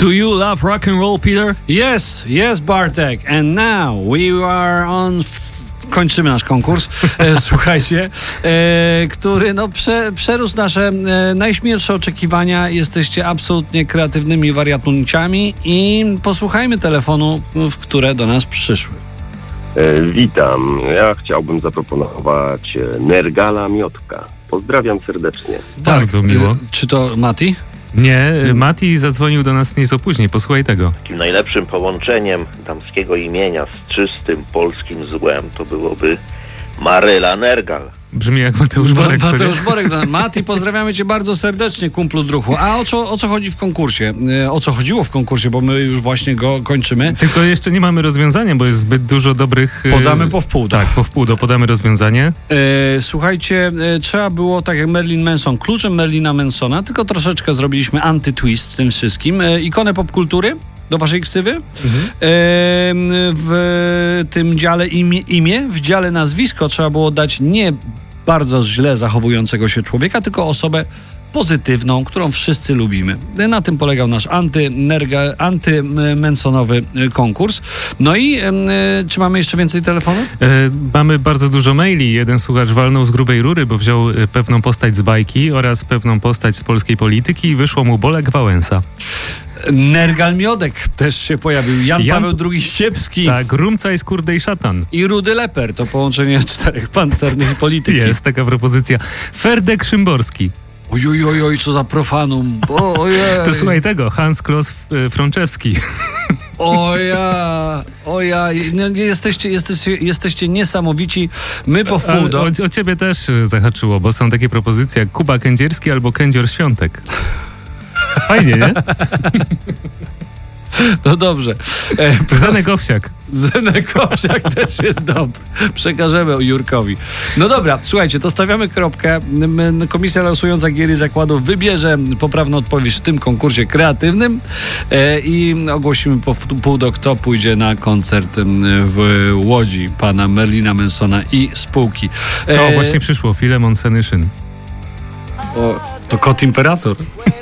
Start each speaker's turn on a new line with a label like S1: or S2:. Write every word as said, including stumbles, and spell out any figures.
S1: Do you love rock and roll, Peter?
S2: Yes, yes, Bartek. And now we are on... F- Kończymy nasz konkurs, e, słuchajcie, e, który no, prze, przerósł nasze e, najśmielsze oczekiwania. Jesteście absolutnie kreatywnymi wariatunciami i posłuchajmy telefonu, w które do nas przyszły.
S3: E, witam. Ja chciałbym zaproponować Nergala Miotka. Pozdrawiam serdecznie.
S1: Bardzo
S2: tak,
S1: miło.
S2: E, czy to Mati?
S1: Nie, Mati zadzwonił do nas nieco później. Posłuchaj tego.
S4: Takim najlepszym połączeniem damskiego imienia z czystym polskim złem to byłoby Maryla Nergal.
S1: Brzmi jak Mateusz Borek.
S2: Ma, Mateusz Borek. Mati, pozdrawiamy cię bardzo serdecznie, kumplu druhu. A o co, o co chodzi w konkursie? O co chodziło w konkursie, bo my już właśnie go kończymy.
S1: Tylko jeszcze nie mamy rozwiązania, bo jest zbyt dużo dobrych...
S2: Podamy po wpół.
S1: Tak, po wpół do podamy rozwiązanie.
S2: E, słuchajcie, e, trzeba było, tak jak Marilyn Manson, kluczem Marilina Mansona, tylko troszeczkę zrobiliśmy anty-twist w tym wszystkim. E, ikonę popkultury do waszej ksywy. Mhm. E, w tym dziale imię, imię, w dziale nazwisko trzeba było dać nie bardzo źle zachowującego się człowieka, tylko osobę pozytywną, którą wszyscy lubimy. Na tym polegał nasz anty-nerga, anty-mensonowy konkurs. No i e, czy mamy jeszcze więcej telefonów?
S1: E, mamy bardzo dużo maili. Jeden słuchacz walnął z grubej rury, bo wziął pewną postać z bajki oraz pewną postać z polskiej polityki i wyszło mu Bolek Wałęsa.
S2: Nergal Miodek też się pojawił. Jan, Jan Paweł drugi Ściepski.
S1: Tak, Rumca i Skurdej Szatan.
S2: I Rudy Leper. To połączenie czterech pancernych polityki.
S1: Jest taka propozycja. Ferdek Szymborski.
S2: Oj, oj, oj, oj, co za profanum. Ojej.
S1: To słuchaj tego, Hans Kloss Frączewski.
S2: Oja, oja, no, jesteście, jesteście, jesteście niesamowici. My po wpół do...
S1: O, o ciebie też zahaczyło, bo są takie propozycje jak Kuba Kędzierski albo Kędzior Świątek. Fajnie, nie?
S2: No dobrze.
S1: E, Zenek Owsiak.
S2: Zenek Owsiak też jest dobry. Przekażemy Jurkowi. No dobra, słuchajcie, to stawiamy kropkę. Komisja losująca gier i zakładów wybierze poprawną odpowiedź w tym konkursie kreatywnym e, i ogłosimy po pół do, kto pójdzie na koncert w Łodzi pana Marilina Mansona i spółki.
S1: E, to właśnie przyszło, Filemon Senyszyn.
S2: O, to Kot Imperator.